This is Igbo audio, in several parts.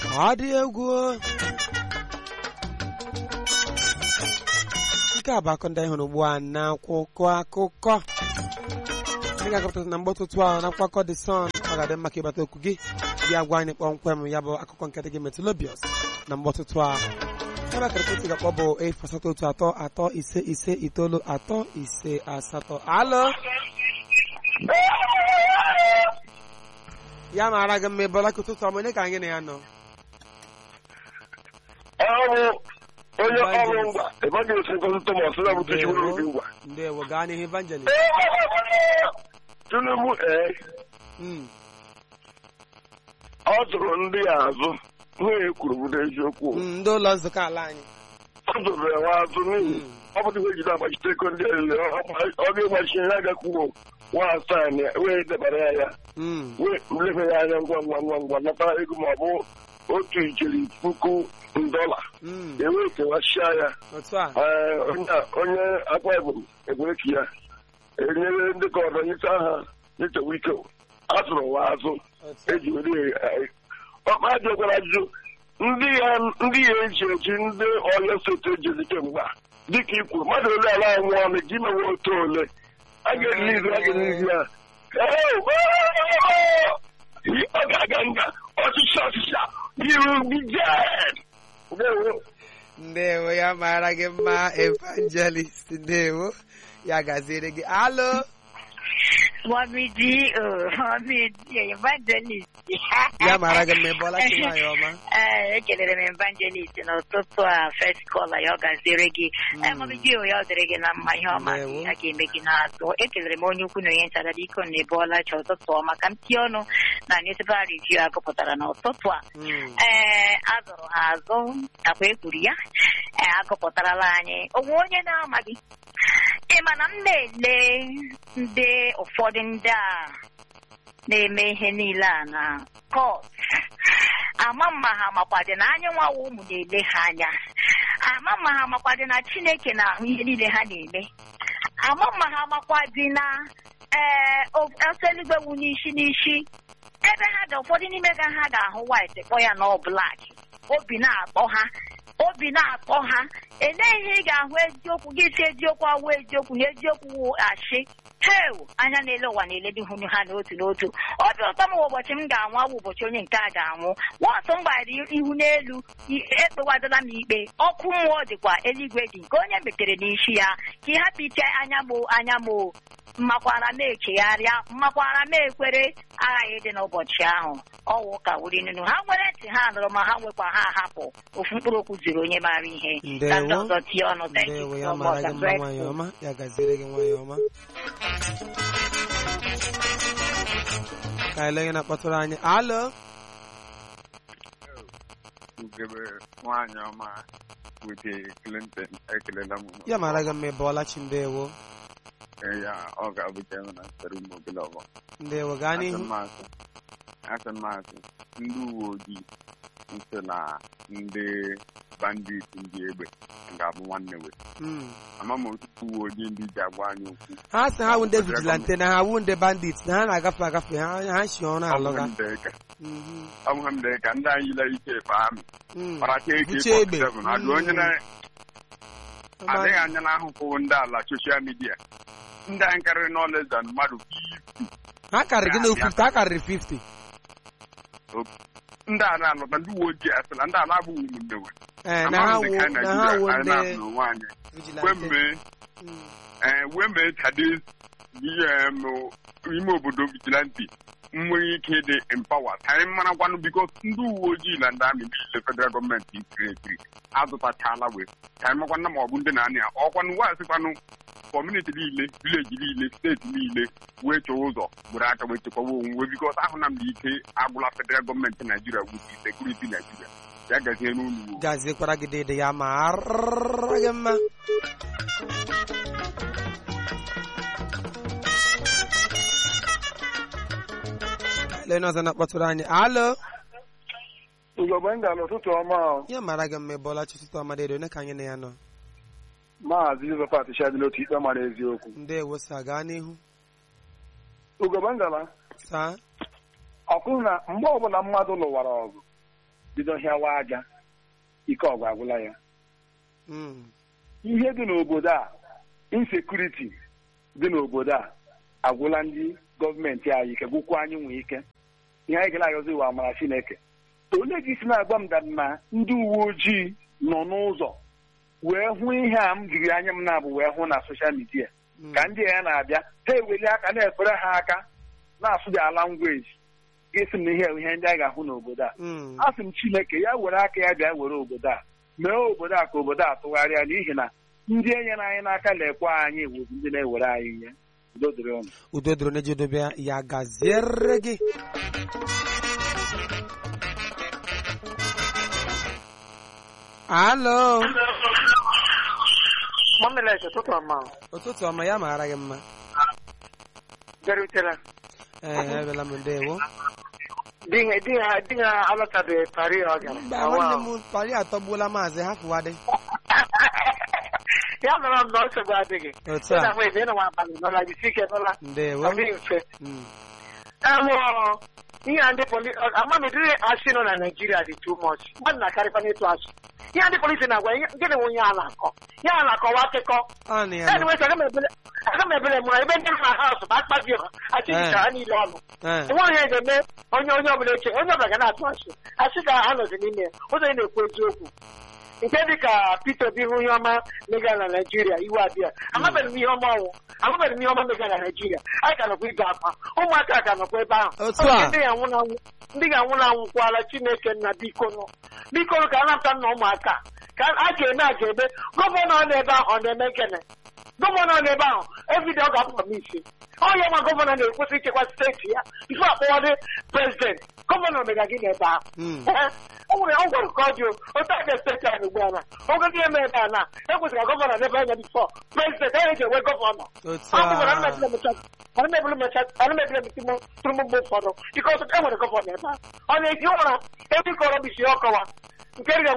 ọ dị egwu nke a bụ akụkọ ndị anyị hụrụ ugbu a na akwụkwọ akụkọ ndị ga-akọpụta na mgbe ụtụtụ ahụ na akwụkwọ The Sun. Ọ ga-adị mma ka ịbata okwu gị bịa gwa anyị kpọmkwem ya bụ akụkọ nke dị gị Metalobius na mgbe ụtụtụ ahụ. Ebe akara ekwentị ga-akpọ bụ 080335935. Alo, ya mara gị mma ịbọla ka ụtụtụ ọma, onye ka anyị na ya nọ? Onye ọrụ ngwa Evangelist Ngozi Thomas na bụ Tuchukwu obi ngwa. Ndewo, gaa n'ihu Evangelist. Tinubu ọ tụrụ ndị azụ nwunye kwuru bụ eziokwu. Ndị ụlọ nzukọ ala anyị Ọ tụrụ enwe azụ n'ihi ọ bụ ihe jide agbachite ego ndị ele ọ ga-egbachi ya agakwuo nwa asaa wee debara ya wee lebe ya anya ngwa natara ego ma ọ bụ otu ijeri $1,000 ewee kewachia ya. Onye Akwa Ibom egweki ya enyere ndị ka ọdọ nyeta ha nyetewa ike a tụrụ nwa azụ eji were ọkpajụkwara ajụjụ ndị ya eji eji ndị Ọyọ steeti ejezi kemgbe dịka i kwuru mmadụ ole ala nwụọ na gị mewe otu ole a ga-enizi ya ọ ga-aga nga ọchịchị iru bijen. Ndewo, ya mara gị mma Evangelist. Ndewo, ya gaziere gị. Alo, Evangelist. ya mara gị mma ịbọla chi nwanyị ọma. Ekelere m Evangelist n'ụtụtụ a first caller ya ọ gaziere gị. Mamidi ya ọ dịrị gị na mma ihe ọma ya ga-eme gị n'azụ. Ekelere m onye ukwu na onye nchara iko na ịbọla chi ụtụtụ ọma ka m tie ọnụ na newspaper review agụpụtara n'ụtụtụ a. Azụrụ ha azụ akwa ekwuru ya agụpụtarala anyị onwe onye na-amaghị. Ị ma na m na-ele ndị ụfọdụ ndị a na-eme ihe niile a na kọt ama mma ha makwadị na anyị nwawa ụmụ na-ele ha anya, ama mma ha makwadị na Chineke na-ahụ ihe niile ha na-eme, ama mma ha makwadị na ọsọ eluigwe wu n'isi ebe ha dị ụfọdụ n'ime ha ga-ahụ white kpọ ya na ọ black, obi na-akpọ ha eleghị ihe ị ga-ahụ eziokwu gị si eziokwu awụ eziokwu na eziokwu wụ ashị heu anya na-ele ụwa na-eledi hụnụ ha n'otu n'otu. Obi ụtọ m ụbọchị m ga-anwụ awụ ụbọchị onye nke a ga-anwụ. Wọsọ m gbara ihu n'elu ekpewadala m ikpe, ọkụ mmụọ dịkwa eluigwe dị nke onye metere n'isi ya ka ị hapụ ite anya m mmakwara m echegharịa mmakwara m ekwere aghaghị dị n'ụbọchị ahụ. Ọwụ ka wuri nunu ha nwere ntị ha nụrụ ma ha nwekwa ha ahapụ ofu mkpụrụ okwu ziri onye mara ihe ka ndị ọzọ tie ọnụ. Ndewo, ya mara gị mma nwanyị ọma, ya gaziere gị nwanyị ọma. Ka ele onye na-akpọtụrụ anyị. Alo, ugebe nwanyị ọma wete Clinton ekelela m. ya mara gị mma ịbọla chi. Ndewo, ya ọ ga-abụcha na sara ụmụ obele ọgbọ. ndewo, gaa n'ihu. Asịmasị ndị uwe ojii nso na ndị bandit ndị egbe ga-abụ nwanne we. Ama m otu uwe ojii ndị ji agwa anyị okwu Ha sị ha wụ ndị vigilante na ha wụ ndị bandit na ha na-agafe ha si ọrụ alụga. ọ bụ ha mdee ka ndị anyị yila ike efe amị kparata Buche egbe. AK-47 adụ onye na-adịghị anya n'ahụhụ ndị ala soshal midia ndị anyị karịrị no less than mmadụ 50. Ha karịrị gị na 50, ha karịrị 50. ndị ala alọta ndị uwe ojii asịla ndị ala abụghị ụmụnne we Na ha wụ ndị wee mee tade ime obodo vigilante nwere ike ịdị empawa ka anyị marakwanụ bikos ndị uwe ojii na ndị amị niile federal gọọmenti ikiri azụtachala wee ka anyị makwana ma ọ bụ ndị na-anị ya ọkwanụ wasịkwanụ kọmuniti niile vileji niile steeti niile wee chọọ ụzọ gbere aka wee chekwawa onwe bikos ahụ na mba ike agwụla federal gọọmenti Naijiria wuti sekuriti Naijiria ya gazie n'ụlọ gaziekwara gị dede ya mara gị mma. Ele ọzọ na-akpọtụrụ anyị. Alo, Ugogbe nga n'ụtụtụ ọma ahụ. ya mara gị mma ịbọla chi ụtụtụ ọma dede, onye ka anyị na ya nọ? Maazị Josephat Shadi n'otu ikpe mara eziokwu. Ndewo, sa gaa n'ihu. Ugogbe ngala Saa ọkụ na mgbe ọbụla mmadụ lụwara ọgụ bido hịawa aja ike ọgụ agwụla ya ihe dị n'obodo a insekuriti dị n'obodo a agwụla ndị gọọmenti anyị ike gwụkwa anyị nwee ike ihe anyị ga na-ayọzi iwe amara Chineke olee gị si na-agwa m na ndị uwe ojii nọ n'ụzọ wee hụ ihe a m jiri anya m na-abụ wee hụ na soshal midia ka ndị ya na-abịa ha eweli aka na-efere ha aka na-asụ dị ala ngweji ga-esi m na ihe ndị anyị ga-ahụ n'obodo a a sị m Chineke ya were aka ya bịa were obodo a mee obodo a ka obodo a tụgharịa n'ihi na ndị enyere anyị n'aka lekwa anyị wụzi ndị na-ewere anyị ihe udo dịrị onye jidobe ya gaziere gị. Alo ụtụtụ ọma ya mara gị mma ebela m ndewo di ha alọtabeghị Paris ọ gara nwanne m Paris atọgbuola maazị hapụwadị ya nọrọ m na nsogbu adịghị ndewo ihe a ndị polisi amamidiri asị nọ na Naịjirịa dị too much mmadụ na-akarịkwa n'ịtụ asị ihe ndị polisi na-agwa gịnị nwe onye ala akọ ya ala akọwa akụkọ aga m ebele mụrụ ebe ndị na haus ma akpazi achịcha ha niile ọnụ nwa onye ga-eme onye ọbụla eche onye ọbụla ga na-atụ asị asị ka ha nọzi n'ime ụzọ ị na-ekwu eziokwu nke dị ka Peter Obi hụ ihe ọma mega na Naịjirịa iwe abịa amabeghị m ihe ọma ọnwụ amabeghị m ihe ọma mega na Naịjirịa anyị ka nọkwa ịga akwa ụmụaka ka nọkwa ebe ahụ ndị ga-anwụ na anwụkwala Chineke nna biko ka a napụta nna ụmụaka ka a ga-eme gọvanọ nọ ebe ahụ ọ na-eme gịnị gọvanọ nọ ebe ahụ evidio ọ ga-apụ m isi onye nwa gọvanọ na-ekwesị ichekwa steeti ya ife akpọwadị prezidenti gọvanọ mega gị n'ebe ahụ o nwere ọgwụrụ ka ọ dị otu a ga-esteti anyị ugbu a na ogozi eme ebe a na ekwesịrị ka gọvanọ n'ebe anya bifọ prezidenti anyị ji enwe gọvanọ anụmebile tụrụ mgbe ụfọdụ dịka ọtụtụ e nwere gọvanọ ebe a ọ na-eji ụra ebe ịkọrọ bisi ọkọwa nke ga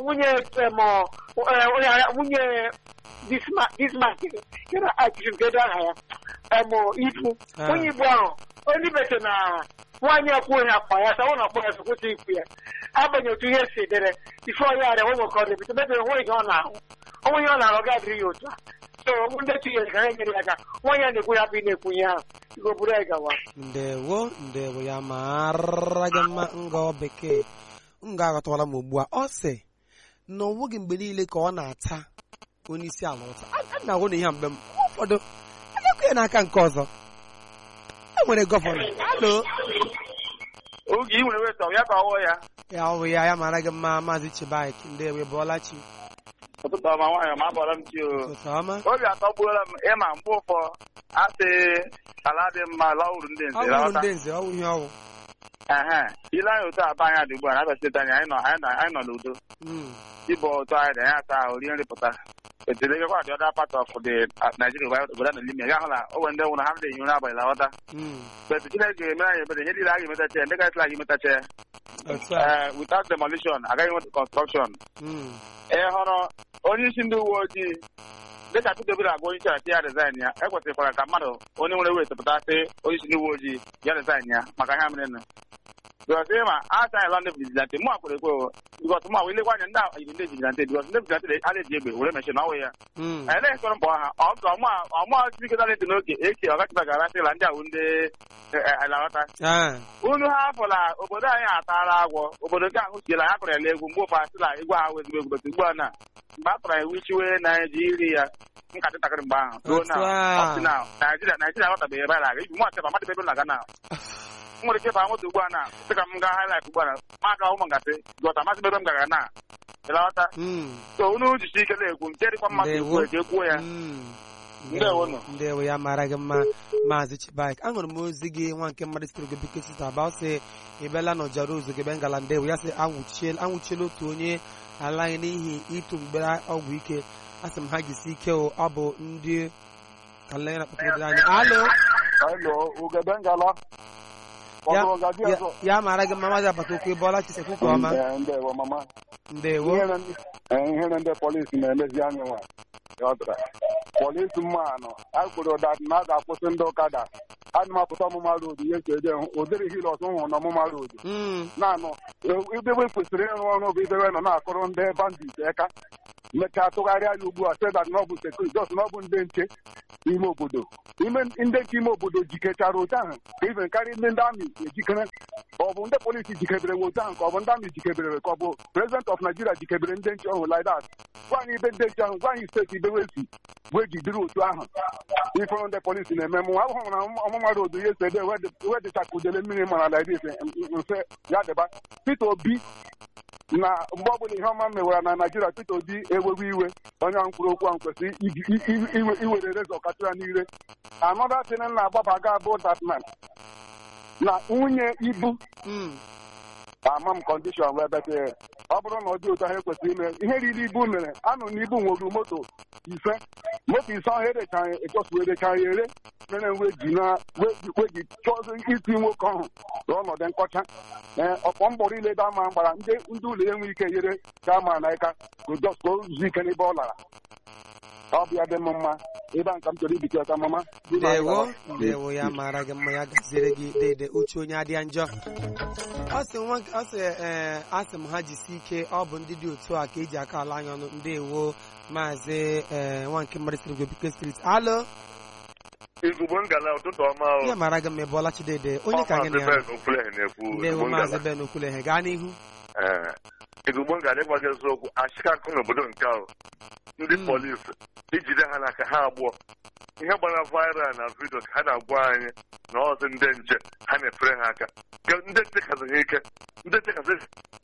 nwunye dismak kera achịchị nke aha ya ibu onye Igbo ahụ onye ibete na nwaanyị akwụghị akpa ya sa ụlọ akpọ ya sokwụta ikwu ya agbanyeghị otu ihe si dere ife onye arịa nwe nwekọ debite mebere nwe ihe ọ na-ahụ onwe ihe ọ na-arụ ga-adịrị ya otu a so ndị tinyere ka ha nyere ya aka nwaanyị a na-ekwu ya bụ ị na-ekwu ya ahụ igo buru ya gawa ndewo ya mara gị mma ngọ bekee m ga-aghọtawala m ugbu a ọ sị na ọ nweghị mgbe niile ka ọ na-ata onye isi ala ụta a na-ahụ na ihe mgbe m ụfọdụ agakọ ya n'aka nke ọzọ e nwere gọvanọ alo oge ị nwere weta ya ka ọwụ ya ọwụ ya mara gị mma maazị Chibaik ndewe bụọlachi ụtụtụ ọma nwaanyị ma abọrọ m chi ụtụtụ ọma obi atọgbuola m ịma mgbe ụfọ asị ala dị mma lọwụrụ ndị nze ọwụ ihe ọwụ ile anyị otu aba anyị dị ugbu a na Abia steeti anyị nọ n'udo ịbụ otu anyị dị anyị ata ahụ rie nri pụta etelegekwa dị ọda part of the Nigeria obodo na n'ime ya hụ na o nwere ndị nwụrụ ha na-ehi ụra abalị lawọta but Chineke ga-eme anyị ebere ihe niile a ga-emetacha ndị gaghị aga emetacha without demolition agaghị nweta construction hụrụ onye isi ndị uwe ojii dịka Peter Obi agwa onye isi ala ya resign ya ekwesịkwara ka mmadụ onye nwere wet pụta sị onye isi ndị uwe ojii ya resign ya maka ha mere nụ because ma asa anyị lọ ndị vigilante mụ akwere ekwe because mụ awụ ilekwa anya ndị ayiri ndị vigilante because ndị vigilante a na-eji egbe were mechie na ọwụ ya anyị na-ekọrọ mbọ ha ọmụa chizikọta ntị n'oge echi ọgachịba ga-arasịla ndị ahụ ndị alawata unu ha afọla obodo anyị atara agwọ obodo nke ahụ siela ya kọrọ ele egwu mgbe ụfọ asịla egwu ahụ ezigbo egwu bụtụ ugbu a na mgbe a tọrọ ya wichiwe Naijiria nkatị takịrị mgbe ahụ ruo na Naijiria aghọtabeghị ebe a na-aga ibi mụ achịba mmadụ ebe na-aga na nwere ike ba moto ugbu a na sị ka m gaa highlight ugbu a na maka ụmụ ngasị gọta masị ebe m gara na ịlawata so unu jichi ike na-ekwu nke dịkwa mmadụ ekwu eji ekwuo ya ndewo ya mara gị mma maazị Chibaik aṅụrụ m ozi gị nwa nke mmadụ sitere gị bike sita aba ọ sị ịbịala n'ọjara ụzọ gị ebe ngala ndewo ya sị anwụchiela otu onye ala anyị n'ihi ịtụ mgbere ọgwụ ike a sị m ha jisi ike ọ bụ ndị ala na kpọtara anyị ya mara gị mma maazị agbata okwu ebe ọla chisekwu ka ọma ndewo ihere ndị polisi na-emezi anyị nwa policeman akwụrụ dat na a ga-akwụsị ndị ọkada ana m apụta ọmụma road ihe ka ede ụdịrị hilos hụrụ na ọmụma road na-anụ idebe kwesịrị ịrụ ọrụ bụ idebe nọ na-akụrụ ndị bandit aka mechaa tụgharịa ya ugbu a sedat na ọ bụ sekuriti jos na ọ bụ ndị nche ime obodo ndị nche ime obodo jikechara otu ahụ ka ibe karịa ndị amị ejikere ọ bụ ndị polisi jikebere otu ahụ ka ọ bụ ndị amị jikebere ka ọ bụ president of Nigeria jikebere ndị nche ọhụrụ like that gwa anyị ibe ndị nche ahụ gwa anyị steeti ibewesi wee jidere otu ahụ ifụrụ ndị polisi na-eme mụnwa ahụhụ na ọmụma road ihe so ebe wedịchaka udele mmiri mara ala ebe ife mfe ya dịba Peter Obi na mgbe ọbụla ihe ọma mewara na Naịjirịa Peter Obi ewewe iwe onye ahụ kwuru okwu ahụ kwesịrị iwere rezọ kacha ya n'ire anọda tin na-agbaba ga abụ datman na nwunye ibu ama m kọndishọn wee bete ọ bụrụ na ọ dị otu ahụ ekwesịrị ime ihe riri ibu mere anụ na ibu nwere moto ise ahụ erechaghị ere mere weji chọzi iti nwoke ahụ n'ọnọdụ nkọcha ọkpọ mbọrọ ile ebe ama gbara ndị ụlọ enwe ike nyere ka ama na aka ka o zuo ike n'ebe ọ lara ọ bụ ya dị m mma ebe a nka m chọrọ ibite ọka mama ndewo ya mara gị mma ya gaziere gị dede uche onye adịa njọ asị m ha jisi ike ọ bụ ndị dị otu a ka eji aka ala anya ọnụ ndewo maazị nwanke mmadụ Bike Street alo Igbo ngala ụtụtụ ọma ya mara gị mma ebe ọla Chidede onye ka anyị na ya ndewo maazị Ben Okwuleghe gaa n'ihu Igbo ngala ịgwa gị eziokwu achịka akụ n'obodo nke ahụ ndị polisi ijide ha n'aka ha abụọ ihe gbara viral na vidio ka ha na-agwa anyị na ọzọ ndị nche ha na-efere ha aka ndị nchekasịghị ike ndị nchekasị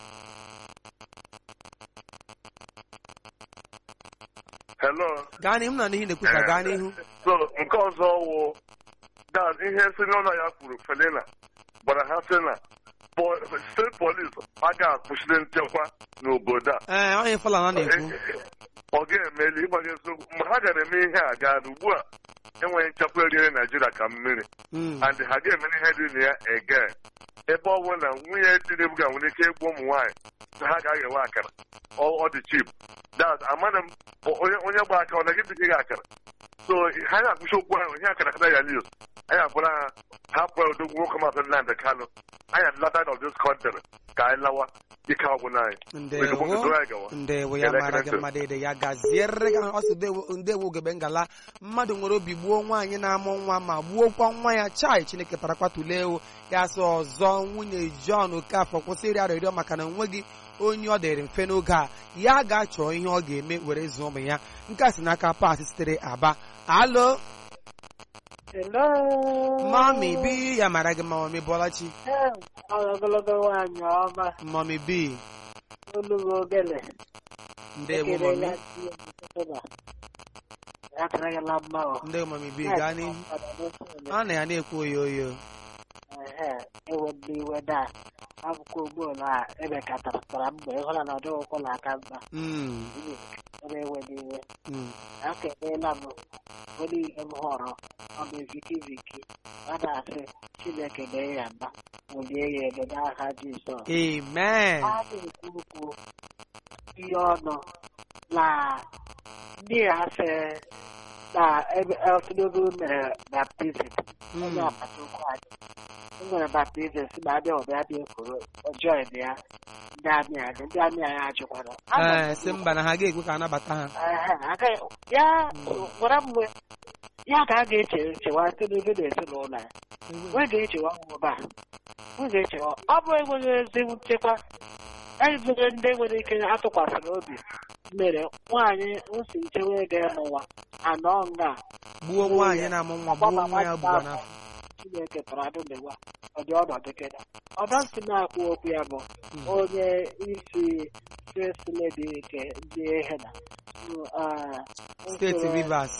hello gaa n'ihu na n'ihi na-ekwusa gaa n'ihu so nke ọzọ wụ ihe si n'ụlọ ya kwuru Felina gbara ha sị na steeti polisi aga akwụsịrị nchekwa n'obodo a onye Fulana na-ekwu ọ ga-emeli ịgbanye eziokwu mgbe ha gara eme ihe a gaa ugbu a enweghị nchekwa eriere Naijiria ka mmiri and ha ga-emere ihe dị na ya ege ebe ọ bụrụ na nwunye Tinubu ga nwere ike ịgwa ụmụ nwaanyị na ha ga-aghewe akara ọ dị chip amana m onye gba aka ọ na gị bikere akara so ha na-akpụchi okwu ahụ ihe akara kada ya news anyị agwara ha hapụ odogwu nwoke mazị Nnamdi Kanu anyị adịlata of this country ka anyị lawa ike ọgwụna anyị ndewo ya mara gị mmadụ ede ya gaziere gị ọsọ ndewo ogebe ngala mmadụ nwere obi gbuo nwaanyị na-amụ nwa ma gbuokwa nwa ya chai Chineke tarakwa tulewo ya sọ ọzọ nwunye John Okafọ kwụsịrị arịrịọ maka na onweghị onye ọ dịrị mfe n'oge a ya ga-achọ ihe ọ ga-eme were zụọ ụmụ ya nke a si n'aka Pat sitere Aba alo Mami B ya mara gị ma Mami Bọlachi Mami B ndewo Mami ndewo Mami B gaa n'ihu a na ya na-ekwu oyo akwụkwọ ugboolu a ebe katapụtara mgbe ịhụla na ọdị ụkwụla aka mba ebe ewede iwe akelela m onye ihe m họrọ ọ bụ Viki a na-asị Chineke mee ya mba welie ya ebe n'aha Jizọs amen a na-ekwu okwu ihe ọnụ na ndị asị na ebe Tinubu mere baptizim onye agbata okwu anyị nwere baptizim si na abịa ọbịa dị ekwuru ọjọọ ebe ya ndị amị anyị ajụkwara si mba na ha ga-ekwe ka anabata ha ya gwara mgbe ya ka a ga-echewa Tinubu na ezinụlọ ya wee ga-echewa nwụba wee ga-echewa ọ bụ enweghị ezi nchekwa ezigbo ndị nwere ike atụkwasịrị obi mere nwaanyị nsi nchewa ego ya n'ụwa anọ nga gbuo nwaanyị na-amụ nwa gbuo nwa ya gbugba n'afọ Chineke tara adụlewa ọ dị ọnọdụ keda ọdọsi na-akwụ okwu ya bụ onye isi first lady nke ndị ehena steeti Rivers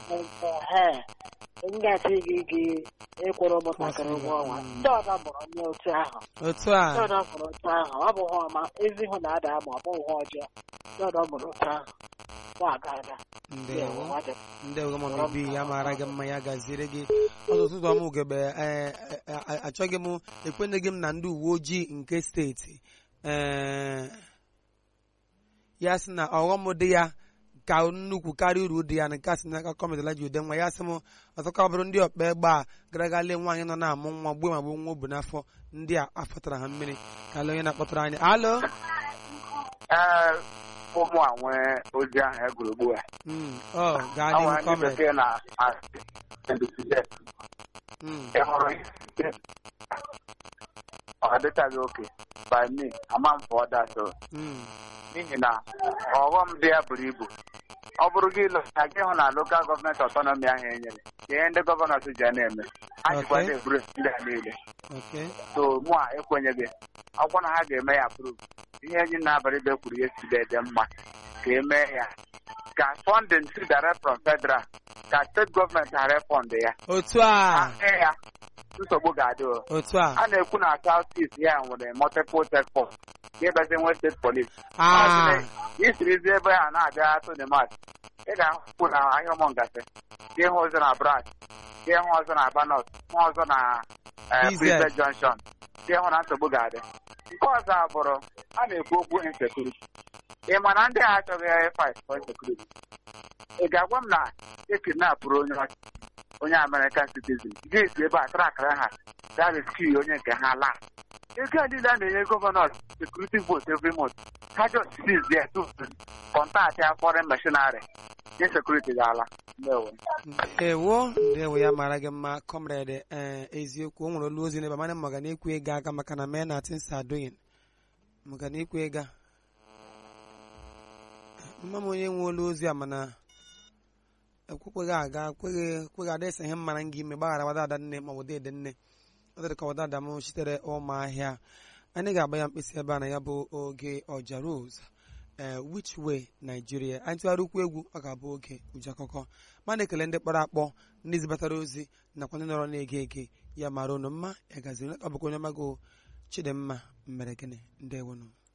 ngachi gị ịkwụrụ ụmụntakịrị ụgwọ ọnwa ndị ọzọ mụrụ nye otu ahụ otu a ndị ọzọ mụrụ otu ahụ ọ bụ ọma ezi hụ na ada ma ọ bụghị ọjọọ ndị ọzọ mụrụ otu ahụ aga ndewo Mami B ya mara gị mma ya gaziere gị ọtụtụ ọmụ ugegbe achọghị m ekwenyeghị m na ndị uwe ojii nke steeti ya sị na ọghọm dị ya ka nnukwu karịa uru dị ya na nke a si n'aka kọmedala ji ude nwa ya sị m ọtụka bụrụ ndị ọkpa egbe a gara aga lee nwaanyị nọ na-amụ nwa gbuo ma bụ nwa obu n'afọ ndị a afọtara ha mmiri ka lee onye na-akpọtara anyị alo ụmụ a nwee ozi ahụ egwuru ugbu a gaa n'ihu kọmedị ọ dịchaghị oke by me ama m for that n'ihi na ọghọm dị ya buru ibu ọ bụrụ gị lụta gị hụ na lokal gọọmenti ọtọnọmi ahụ enyere ihe ndị gọvanọs ji na-eme ha jikwa na-eburu ndị a niile so mụ a ekwenyeghị ọkwa na ha ga-eme ya approve ihe enyi na-abalị be kwuru ya si dị mma ka emee ya ka funding si direct from federal ka steeti gọọmenti ghara fọnd ya otu a ya nsogbu ga-adị otu a na-ekwu na South East ya nwere multiple checkpoints ga-ebezi nwe steeti police isirizi ebe a na-abịa tonimat ị ga-ahụkwu na ahịa ụmụngasị ga ịhụ ọzọ na branch ga ịhụ ọzọ na Abanot hụ ọzọ na Prefect Junction ga ịhụ na nsogbu ga-adị nke ọzọ abụrụ a na-ekwu okwu insecurity ị ma na ndị a achọghị fight for insecurity ị ga-agwa m na ekidnapụrụ onye American citizen ga-esi ebe a tara akara ha gaa rescue onye nke ha laa ego niile a na-enye gọvanọs security vote every month ha just seize there to contact ya foreign machinery insecurity ga-ala ndewo ya mara gị mma comrade eziokwu o nwere olu ozi n'ebe mana mmaga na-ekwu ego aka maka na mee na tinsa adoyin maka na ekwu ego mma m onye nwe olu ozi a mana ekwekweghị aga kweghị adịsa ihe mmara gị ime gbaghara wadada nne ma wodede nne ọ dịrị ka wadada m sitere ụmụahịa anyị ga-agba ya mkpịsị ebe a na ya bụ oge ọja Rose which way Nigeria anyị tụgharị ukwu egwu ọ ga-abụ oge uju akụkọ mana ekele ndị kpọrọ akpọ ndị zibatara ozi nakwa ndị nọrọ na-ege ege ya mara unu mma ya gaziri ọ bụkwa onye mago Chidimma mere gịnị ndewonu